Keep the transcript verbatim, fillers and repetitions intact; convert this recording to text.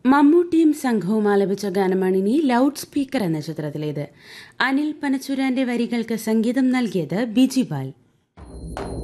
മമ്മൂട്ടിയും സംഘവും ആലപിച്ച ഗാനമാണിനി ലൗഡ് സ്പീക്കർ എന്ന ചിത്രത്തിലേത്. അനിൽ പനച്ചൂരാന്റെ വരികൾക്ക് സംഗീതം നൽകിയത് ബിജിപാൽ.